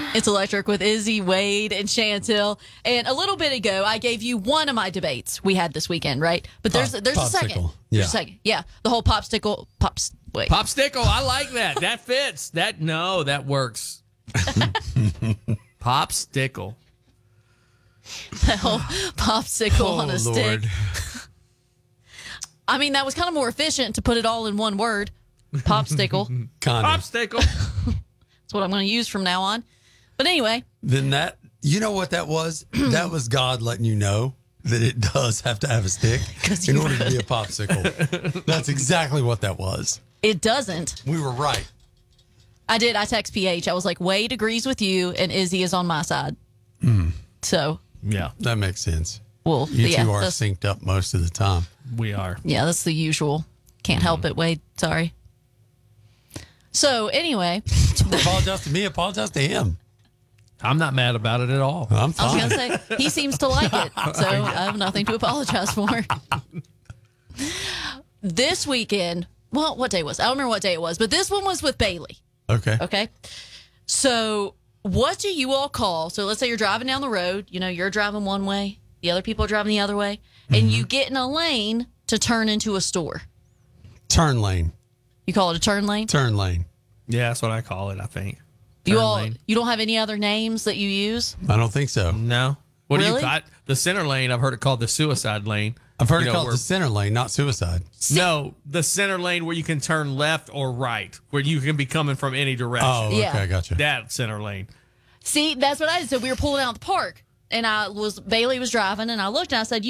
It's Electric with Izzy, Wade, and Chantel. And a little bit ago, I gave you one of my debates we had this weekend, right? But there's a second. Popsicle. There's a second. Yeah, the whole popstickle. Popsicle, I like that. That fits. That works. Popsicle. The whole popsicle on a stick. Lord. I mean, that was kind of more efficient to put it all in one word. Popsicle. Kind of. Popsicle. That's what I'm going to use from now on. But anyway. Then you know what that was? That was God letting you know that it does have to have a stick in order to be a popsicle. That's exactly what that was. It doesn't. We were right. I did. I text PH. I was like, Wade agrees with you, and Izzy is on my side. So. Yeah. That makes sense. Well, You two are synced up most of the time. We are. Yeah, that's the usual. Can't help it, Wade. Sorry. So, anyway. Don't apologize to me. Apologize to him. I'm not mad about it at all. I'm I was fine. going to say, he seems to like it. So, I have nothing to apologize for. This weekend, well, what day was it? I don't remember what day it was, but this one was with Bailey. Okay. Okay. So, what do you all call? So, let's say you're driving down the road. You know, you're driving one way, the other people are driving the other way, and you get in a lane to turn into a store. Turn lane. You call it a turn lane? Turn lane. Yeah, that's what I call it, I think. You Turn all, lane. you don't have any other names that you use? I don't think so. No. What do Really? you got? The center lane, I've heard it called the suicide lane. I've heard You it know, called where- the center lane, not suicide. No, the center lane where you can turn left or right, where you can be coming from any direction. Oh, okay. Yeah. I got you. That center lane. See, that's what I did. So we were pulling out the park, and Bailey was driving, and I looked and I said,